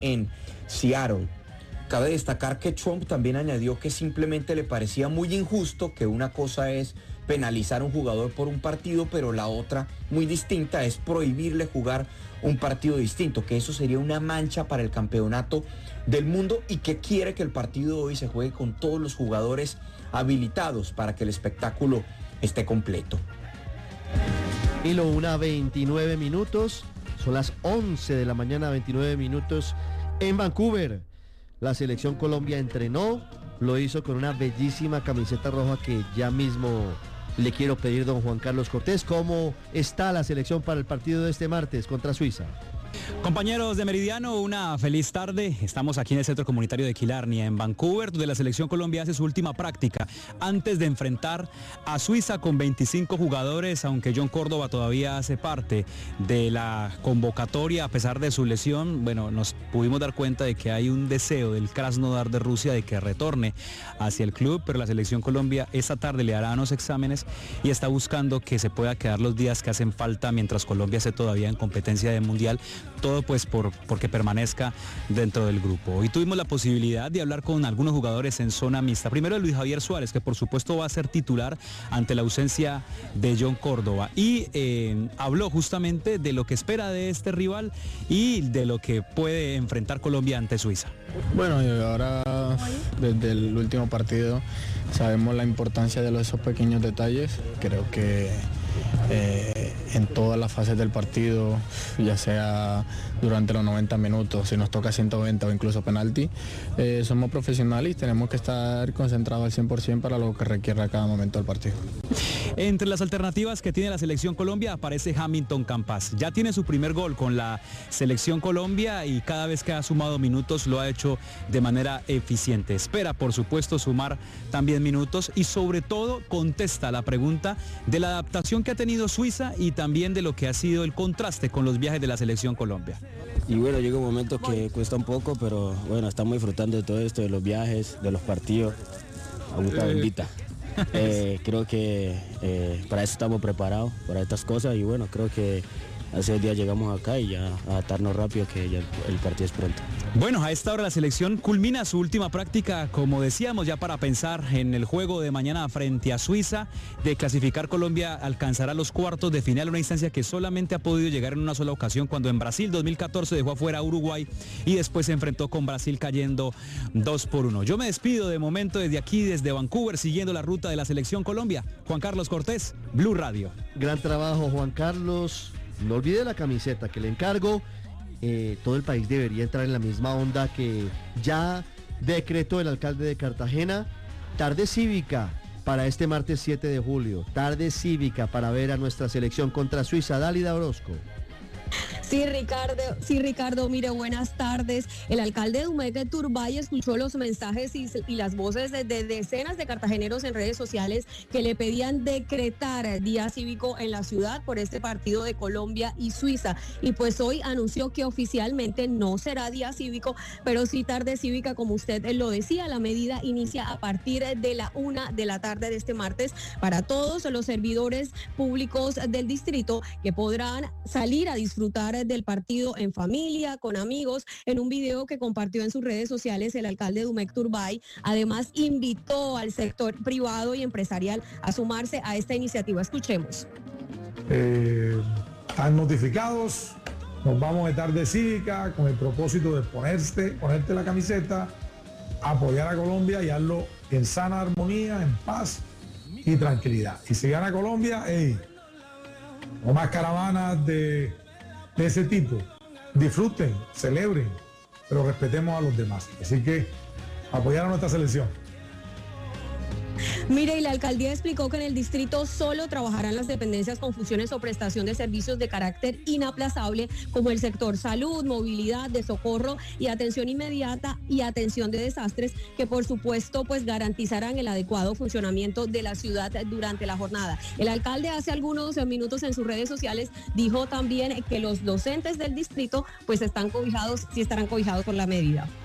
en Seattle. Cabe destacar que Trump también añadió que simplemente le parecía muy injusto, que una cosa es penalizar a un jugador por un partido, pero la otra, muy distinta, es prohibirle jugar un partido distinto, que eso sería una mancha para el campeonato del mundo, y que quiere que el partido de hoy se juegue con todos los jugadores habilitados para que el espectáculo esté completo. Y lo 1:29 minutos, son las 11 de la mañana, 29 minutos en Vancouver. La selección Colombia entrenó, lo hizo con una bellísima camiseta roja que ya mismo le quiero pedir, don Juan Carlos Cortés, ¿cómo está la selección para el partido de este martes contra Suiza? Compañeros de Meridiano, una feliz tarde. Estamos aquí en el Centro Comunitario de Killarney, en Vancouver, donde la selección Colombia hace su última práctica antes de enfrentar a Suiza con 25 jugadores, aunque John Córdoba todavía hace parte de la convocatoria a pesar de su lesión. Bueno, nos pudimos dar cuenta de que hay un deseo del Krasnodar de Rusia de que retorne hacia el club, pero la selección Colombia esta tarde le hará unos exámenes y está buscando que se pueda quedar los días que hacen falta mientras Colombia esté todavía en competencia de mundial. Todo pues porque permanezca dentro del grupo. Hoy tuvimos la posibilidad de hablar con algunos jugadores en zona mixta. Primero Luis Javier Suárez, que por supuesto va a ser titular ante la ausencia de John Córdoba. Y habló justamente de lo que espera de este rival y de lo que puede enfrentar Colombia ante Suiza. Bueno, ahora desde el último partido sabemos la importancia de esos pequeños detalles. Creo que en todas las fases del partido, ya sea durante los 90 minutos, si nos toca 120 o incluso penalti, somos profesionales y tenemos que estar concentrados al 100% para lo que requiere a cada momento del partido. Entre las alternativas que tiene la selección Colombia aparece Hamilton Campas. Ya tiene su primer gol con la selección Colombia y cada vez que ha sumado minutos lo ha hecho de manera eficiente. Espera, por supuesto, sumar también minutos y sobre todo contesta la pregunta de la adaptación que ha tenido Suiza y también de lo que ha sido el contraste con los viajes de la selección Colombia. Y bueno, llega un momento que cuesta un poco, pero bueno, estamos disfrutando de todo esto, de los viajes, de los partidos. Agüita bendita. Creo que para eso estamos preparados, para estas cosas, y bueno, creo que hace 2 días llegamos acá y ya adaptarnos rápido, que ya el partido es pronto. Bueno, a esta hora la selección culmina su última práctica, como decíamos, ya para pensar en el juego de mañana frente a Suiza. De clasificar, Colombia alcanzará los cuartos de final, una instancia que solamente ha podido llegar en una sola ocasión, cuando en Brasil 2014 dejó afuera a Uruguay y después se enfrentó con Brasil cayendo 2-1. Yo me despido de momento desde aquí, desde Vancouver, siguiendo la ruta de la selección Colombia. Juan Carlos Cortés, Blue Radio. Gran trabajo, Juan Carlos. No olvide la camiseta que le encargo. Todo el país debería entrar en la misma onda que ya decretó el alcalde de Cartagena. Tarde cívica para este martes 7 de julio. Tarde cívica para ver a nuestra selección contra Suiza. Dálida Orozco. Sí, Ricardo, mire, buenas tardes. El alcalde de Dumeque, Turbay, escuchó los mensajes y las voces de decenas de cartageneros en redes sociales que le pedían decretar día cívico en la ciudad por este partido de Colombia y Suiza. Y pues hoy anunció que oficialmente no será día cívico, pero sí tarde cívica, como usted lo decía. La medida inicia a partir de la 1 de la tarde de este martes para todos los servidores públicos del distrito, que podrán salir a disfrutar del partido en familia, con amigos. En un video que compartió en sus redes sociales, el alcalde Dumeque Turbay además invitó al sector privado y empresarial a sumarse a esta iniciativa. Escuchemos. Están notificados, nos vamos de tarde cívica con el propósito de ponerte la camiseta, apoyar a Colombia y hazlo en sana armonía, en paz y tranquilidad. Y si gana Colombia, no más caravanas de ese tipo. Disfruten, celebren, pero respetemos a los demás. Así que apoyar a nuestra selección. Mire, y la alcaldía explicó que en el distrito solo trabajarán las dependencias con funciones o prestación de servicios de carácter inaplazable, como el sector salud, movilidad, de socorro y atención inmediata y atención de desastres, que por supuesto pues garantizarán el adecuado funcionamiento de la ciudad durante la jornada. El alcalde hace algunos minutos en sus redes sociales dijo también que los docentes del distrito pues estarán cobijados por la medida.